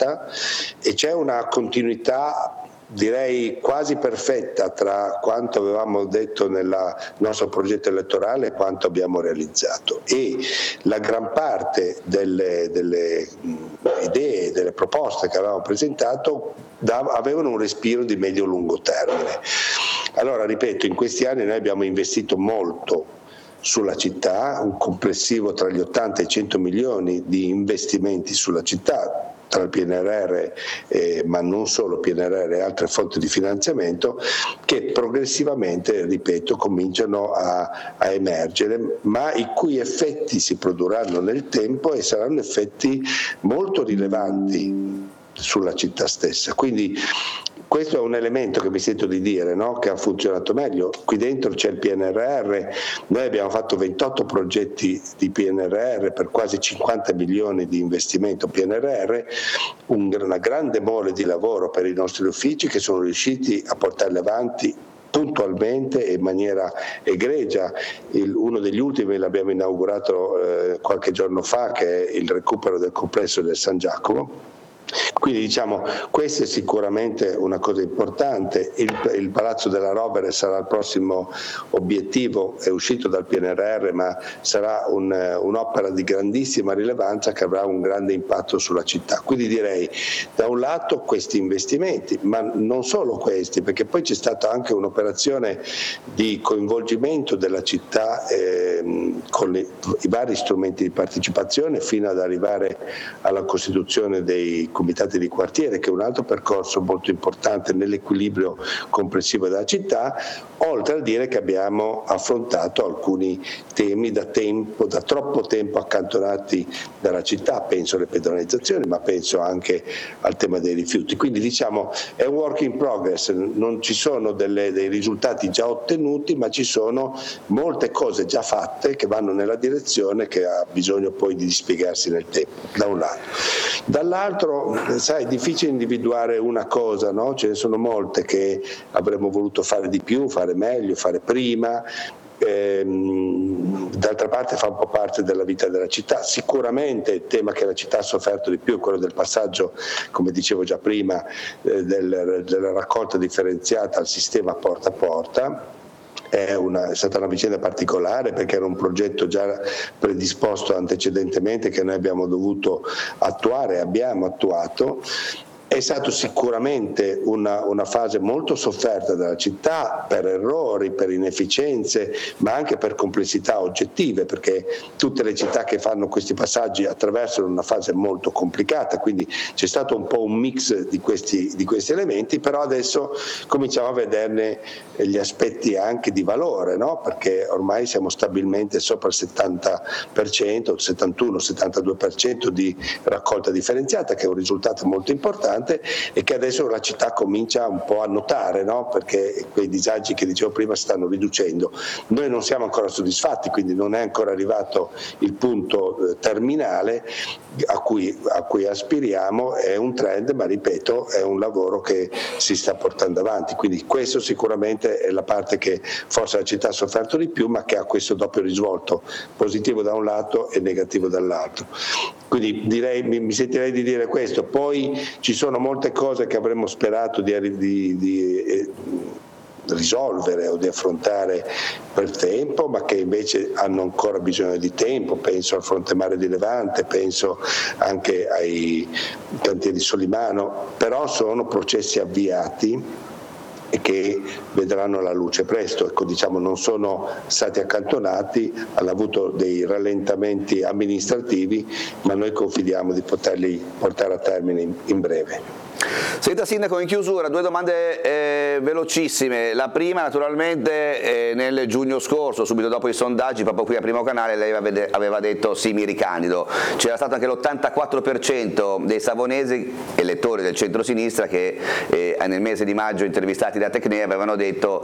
stessa, e c'è una continuità direi quasi perfetta tra quanto avevamo detto nel nostro progetto elettorale e quanto abbiamo realizzato, e la gran parte delle idee, delle proposte che avevamo presentato avevano un respiro di medio-lungo termine. Allora, ripeto, in questi anni noi abbiamo investito molto sulla città, un complessivo tra gli 80 e i 100 milioni di investimenti sulla città, tra il PNRR, ma non solo PNRR e altre fonti di finanziamento, che progressivamente, ripeto, cominciano a emergere, ma i cui effetti si produrranno nel tempo e saranno effetti molto rilevanti sulla città stessa. Quindi questo è un elemento che mi sento di dire, no? Che ha funzionato meglio. Qui dentro c'è il PNRR, noi abbiamo fatto 28 progetti di PNRR per quasi 50 milioni di investimento PNRR, una grande mole di lavoro per i nostri uffici che sono riusciti a portarli avanti puntualmente e in maniera egregia. Uno degli ultimi l'abbiamo inaugurato qualche giorno fa, che è il recupero del complesso del San Giacomo. Quindi diciamo, questa è sicuramente una cosa importante. Il Palazzo della Rovere sarà il prossimo obiettivo, è uscito dal PNRR, ma sarà un'opera di grandissima rilevanza che avrà un grande impatto sulla città. Quindi direi, da un lato questi investimenti, ma non solo questi, perché poi c'è stata anche un'operazione di coinvolgimento della città con i vari strumenti di partecipazione, fino ad arrivare alla costituzione dei comitati di quartiere, che è un altro percorso molto importante nell'equilibrio complessivo della città, oltre a dire che abbiamo affrontato alcuni temi da troppo tempo accantonati dalla città, penso alle pedonalizzazioni, ma penso anche al tema dei rifiuti. Quindi diciamo è un work in progress, non ci sono dei risultati già ottenuti, ma ci sono molte cose già fatte che vanno nella direzione che ha bisogno poi di dispiegarsi nel tempo, da un lato. Dall'altro, sai, è difficile individuare una cosa, no? Ce ne sono molte che avremmo voluto fare di più, fare meglio, fare prima. D'altra parte fa un po' parte della vita della città. Sicuramente il tema che la città ha sofferto di più è quello del passaggio, come dicevo già prima, della raccolta differenziata al sistema porta a porta. È stata una vicenda particolare, perché era un progetto già predisposto antecedentemente che noi abbiamo dovuto attuare, abbiamo attuato. È stato sicuramente una fase molto sofferta dalla città per errori, per inefficienze, ma anche per complessità oggettive, perché tutte le città che fanno questi passaggi attraversano una fase molto complicata, quindi c'è stato un po' un mix di questi elementi, però adesso cominciamo a vederne gli aspetti anche di valore, no? Perché ormai siamo stabilmente sopra il 70%, 71-72% di raccolta differenziata, che è un risultato molto importante e che adesso la città comincia un po' a notare, no? Perché quei disagi che dicevo prima si stanno riducendo. Noi non siamo ancora soddisfatti, quindi non è ancora arrivato il punto terminale a cui aspiriamo. È un trend, ma ripeto, è un lavoro che si sta portando avanti, quindi questo sicuramente è la parte che forse la città ha sofferto di più, ma che ha questo doppio risvolto, positivo da un lato e negativo dall'altro. Quindi mi sentirei di dire questo. Poi ci sono molte cose che avremmo sperato di risolvere o di affrontare per tempo, ma che invece hanno ancora bisogno di tempo. Penso al Fronte Mare di Levante, penso anche ai cantieri Solimano, però sono processi avviati e che vedranno la luce presto. Ecco, diciamo, non sono stati accantonati, hanno avuto dei rallentamenti amministrativi, ma noi confidiamo di poterli portare a termine in breve. Senta Sindaco, in chiusura due domande velocissime. La prima, naturalmente, nel giugno scorso, subito dopo i sondaggi, proprio qui a Primo Canale, lei aveva detto sì, mi ricandido. C'era stato anche l'84% dei savonesi elettori del centro-sinistra che nel mese di maggio, intervistati da Tecne, avevano detto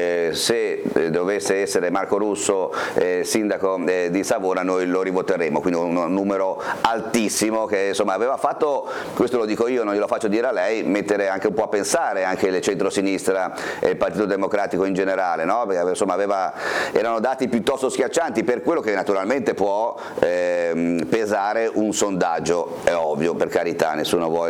se dovesse essere Marco Russo sindaco di Savona noi lo rivoteremo, quindi un numero altissimo che insomma aveva fatto, questo lo dico io, non glielo faccio dire a lei, mettere anche un po' a pensare anche il centro-sinistra e il Partito Democratico in generale, no? Perché insomma erano dati piuttosto schiaccianti, per quello che naturalmente può pesare un sondaggio, è ovvio, per carità, nessuno vuole